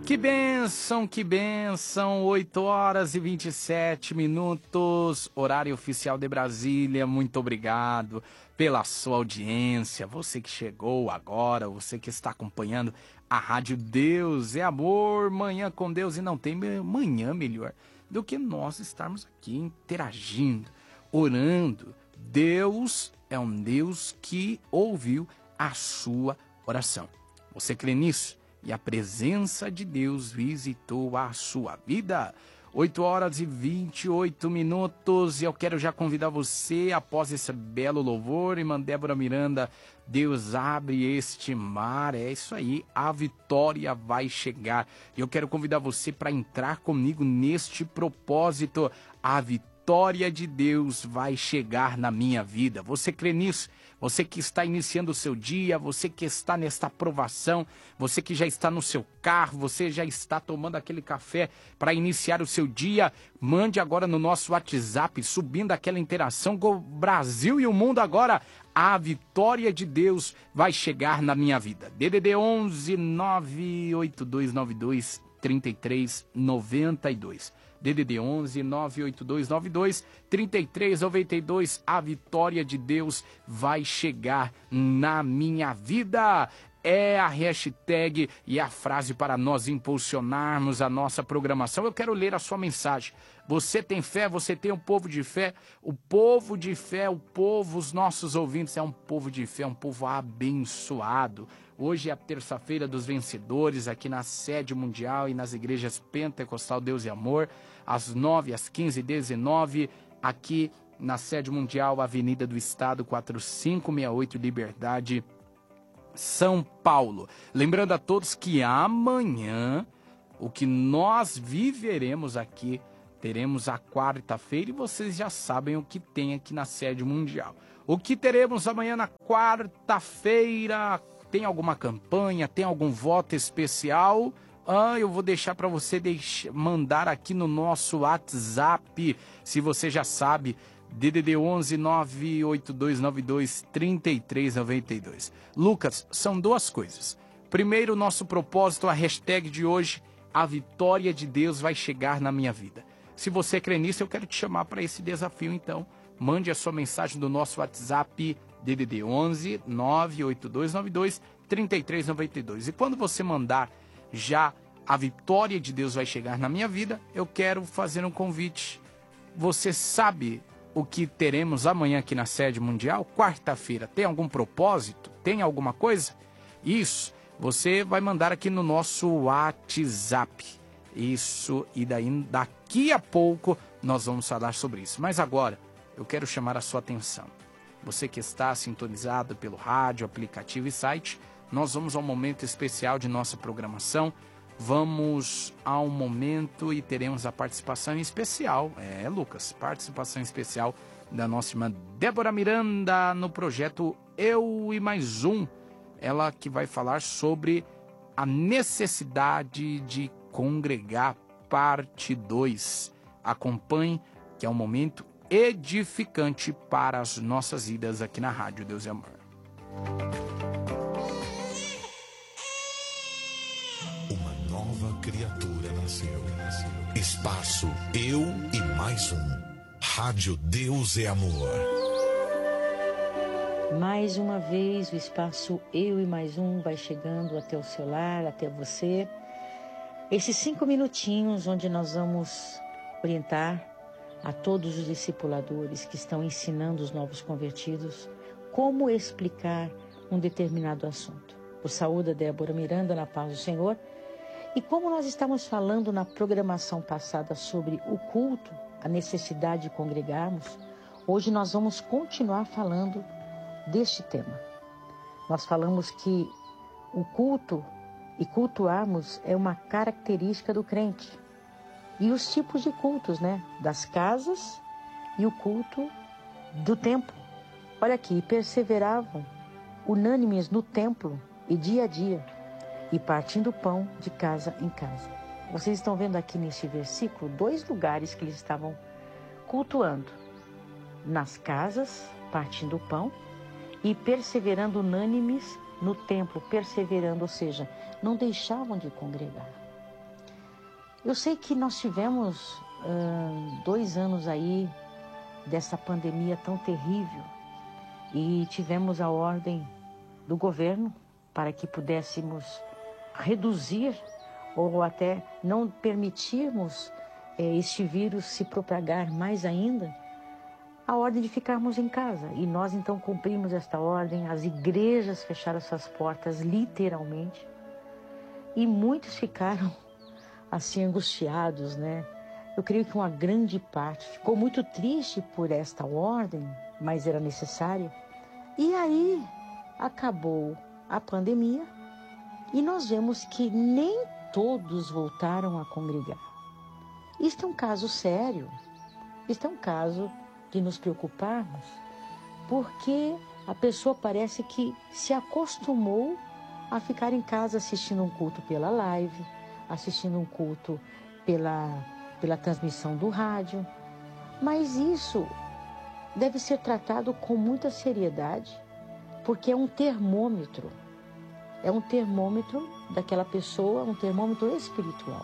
Que bênção, 8 horas e 27 minutos, horário oficial de Brasília. Muito obrigado pela sua audiência, você que chegou agora, você que está acompanhando a Rádio Deus é Amor, Manhã com Deus, e não tem manhã melhor do que nós estarmos aqui interagindo, orando. Deus é um Deus que ouviu a sua oração. Você crê nisso? E a presença de Deus visitou a sua vida. 8 horas e 28 minutos. E eu quero já convidar você, após esse belo louvor, irmã Débora Miranda, Deus abre este mar. É isso aí, a vitória vai chegar. E eu quero convidar você para entrar comigo neste propósito. A vitória de Deus vai chegar na minha vida. Você crê nisso? Você que está iniciando o seu dia, você que está nesta aprovação, você que já está no seu carro, você já está tomando aquele café para iniciar o seu dia, mande agora no nosso WhatsApp, subindo aquela interação com o Brasil e o mundo agora. A vitória de Deus vai chegar na minha vida. DDD 11 98292 3392. DDD 11 98292 3392. A vitória de Deus vai chegar na minha vida. É a hashtag e a frase para nós impulsionarmos a nossa programação. Eu quero ler a sua mensagem. Você tem fé? Você tem um povo de fé? O povo de fé, os nossos ouvintes é um povo de fé, um povo abençoado. Hoje é a terça-feira dos vencedores aqui na sede mundial e nas igrejas Pentecostal Deus e Amor, às 9, às 15 e 19, aqui na sede mundial, Avenida do Estado, 4568, Liberdade, São Paulo. Lembrando a todos que amanhã, o que nós viveremos aqui, teremos a quarta-feira, e vocês já sabem o que tem aqui na sede mundial. O que teremos amanhã na quarta-feira? Tem alguma campanha? Tem algum voto especial? Eu vou deixar para você mandar aqui no nosso WhatsApp, se você já sabe, DDD 11 98292 3392. Lucas, são duas coisas. Primeiro, nosso propósito, a hashtag de hoje, a vitória de Deus vai chegar na minha vida. Se você crê nisso, eu quero te chamar para esse desafio, então. Mande a sua mensagem do nosso WhatsApp, DDD 11 98292 3392. E quando você mandar já a vitória de Deus vai chegar na minha vida, eu quero fazer um convite. Você sabe o que teremos amanhã aqui na sede mundial? Quarta-feira. Tem algum propósito? Tem alguma coisa? Isso, você vai mandar aqui no nosso WhatsApp. Isso, e daqui a pouco nós vamos falar sobre isso. Mas agora, eu quero chamar a sua atenção. Você que está sintonizado pelo rádio, aplicativo e site, nós vamos ao momento especial de nossa programação. Vamos ao momento e teremos a participação especial, Lucas, participação especial da nossa irmã Débora Miranda no projeto Eu e Mais Um. Ela que vai falar sobre a necessidade de congregar, parte 2. Acompanhe, que é um momento edificante para as nossas vidas aqui na Rádio Deus e Amor. Uma nova criatura nasceu. Espaço Eu e Mais Um. Rádio Deus é Amor. Mais uma vez o espaço Eu e Mais Um vai chegando até o seu lar, até você. Esses 5 minutinhos onde nós vamos orientar a todos os discipuladores que estão ensinando os novos convertidos como explicar um determinado assunto. Por saúde a Débora Miranda, na paz do Senhor. E como nós estamos falando na programação passada sobre o culto, a necessidade de congregarmos, hoje nós vamos continuar falando deste tema. Nós falamos que o culto e cultuarmos é uma característica do crente. E os tipos de cultos, das casas e o culto do templo. Olha aqui, perseveravam unânimes no templo e dia a dia, e partindo o pão de casa em casa. Vocês estão vendo aqui neste versículo 2 lugares que eles estavam cultuando. Nas casas, partindo o pão, e perseverando unânimes no templo, perseverando, ou seja, não deixavam de congregar. Eu sei que nós tivemos 2 anos aí dessa pandemia tão terrível e tivemos a ordem do governo para que pudéssemos reduzir ou até não permitirmos este vírus se propagar mais ainda, a ordem de ficarmos em casa. E nós então cumprimos esta ordem, as igrejas fecharam suas portas literalmente e muitos ficaram assim angustiados, né? Eu creio que uma grande parte ficou muito triste por esta ordem, mas era necessária. E aí acabou a pandemia e nós vemos que nem todos voltaram a congregar. Isto é um caso sério, isto é um caso de nos preocuparmos, porque a pessoa parece que se acostumou a ficar em casa assistindo um culto pela live, assistindo um culto pela transmissão do rádio. Mas isso deve ser tratado com muita seriedade, porque é um termômetro. É um termômetro daquela pessoa, um termômetro espiritual.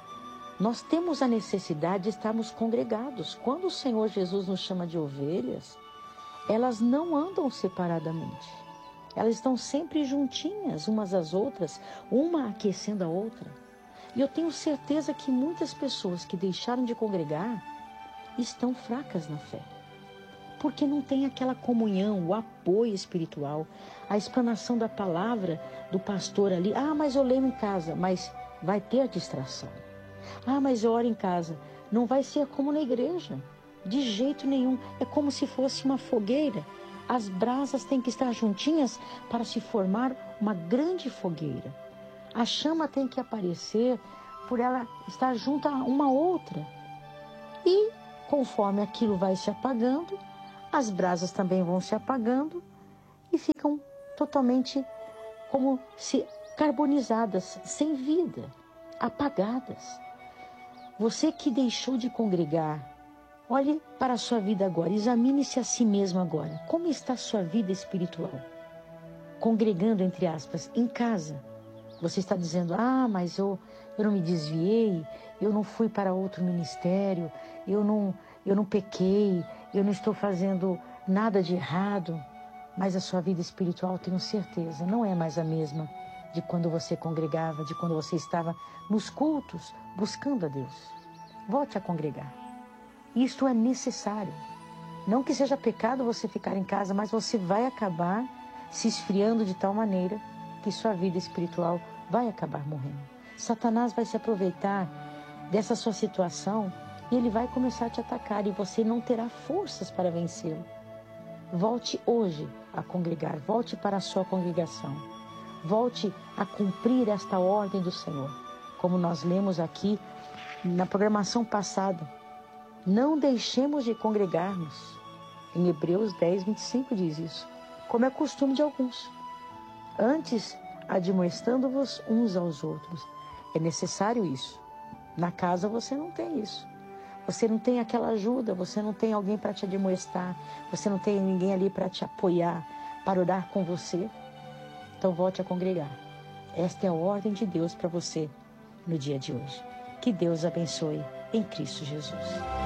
Nós temos a necessidade de estarmos congregados. Quando o Senhor Jesus nos chama de ovelhas, elas não andam separadamente. Elas estão sempre juntinhas, umas às outras, uma aquecendo a outra. E eu tenho certeza que muitas pessoas que deixaram de congregar estão fracas na fé. Porque não tem aquela comunhão, o apoio espiritual, a explanação da palavra do pastor ali. Ah, mas eu leio em casa, mas vai ter a distração. Ah, mas eu oro em casa. Não vai ser como na igreja, de jeito nenhum. É como se fosse uma fogueira. As brasas têm que estar juntinhas para se formar uma grande fogueira. A chama tem que aparecer por ela estar junto a uma outra. E conforme aquilo vai se apagando, as brasas também vão se apagando e ficam totalmente como se carbonizadas, sem vida, apagadas. Você que deixou de congregar, olhe para a sua vida agora, examine-se a si mesmo agora. Como está a sua vida espiritual? Congregando, entre aspas, em casa. Você está dizendo, ah, mas eu não me desviei, eu não fui para outro ministério, eu não pequei, eu não estou fazendo nada de errado. Mas a sua vida espiritual, tenho certeza, não é mais a mesma de quando você congregava, de quando você estava nos cultos, buscando a Deus. Volte a congregar. Isto é necessário. Não que seja pecado você ficar em casa, mas você vai acabar se esfriando de tal maneira que sua vida espiritual vai acabar morrendo. Satanás vai se aproveitar dessa sua situação e ele vai começar a te atacar e você não terá forças para vencê-lo. Volte hoje a congregar, volte para a sua congregação. Volte a cumprir esta ordem do Senhor. Como nós lemos aqui na programação passada, não deixemos de congregarmos. Em Hebreus 10, 25 diz isso. Como é costume de alguns. Antes, admoestando-vos uns aos outros. É necessário isso. Na casa você não tem isso. Você não tem aquela ajuda, você não tem alguém para te admoestar, você não tem ninguém ali para te apoiar, para orar com você. Então volte a congregar. Esta é a ordem de Deus para você no dia de hoje. Que Deus abençoe em Cristo Jesus.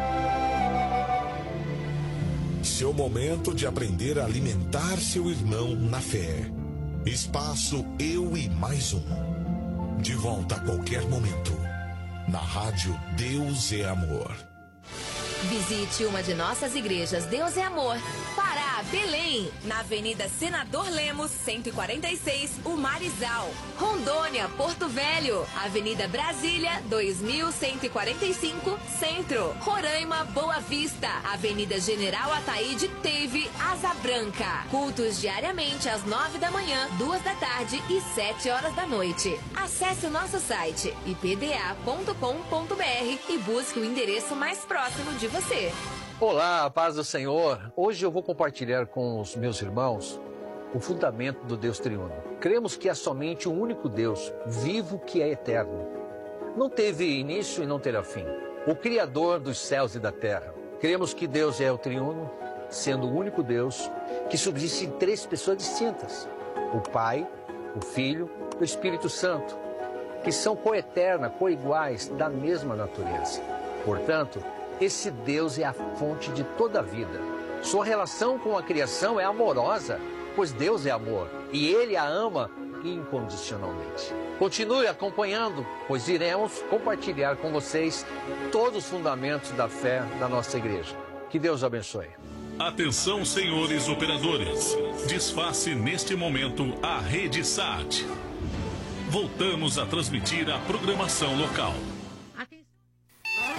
Seu momento de aprender a alimentar seu irmão na fé. Espaço Eu e Mais Um. De volta a qualquer momento. Na rádio Deus é Amor. Visite uma de nossas igrejas Deus é Amor. Pará, Belém, na Avenida Senador Lemos, 146, Umarizal. Rondônia, Porto Velho, Avenida Brasília, 2145, Centro. Roraima, Boa Vista, Avenida General Ataíde Teve, Asa Branca. Cultos diariamente às 9 da manhã, 2 da tarde e 7 horas da noite. Acesse o nosso site ipda.com.br e busque o endereço mais próximo de você. Olá, paz do Senhor. Hoje eu vou compartilhar com os meus irmãos o fundamento do Deus triuno. Cremos que há somente um único Deus, vivo, que é eterno. Não teve início e não terá fim. O Criador dos céus e da terra. Cremos que Deus é o triuno, sendo o único Deus que subsiste em 3 pessoas distintas. O Pai, o Filho e o Espírito Santo. que são coeterna, coiguais, da mesma natureza. Portanto, esse Deus é a fonte de toda a vida. Sua relação com a criação é amorosa, pois Deus é amor e Ele a ama incondicionalmente. Continue acompanhando, pois iremos compartilhar com vocês todos os fundamentos da fé da nossa igreja. Que Deus abençoe. Atenção, senhores operadores. Desface neste momento a rede SAT. Voltamos a transmitir a programação local.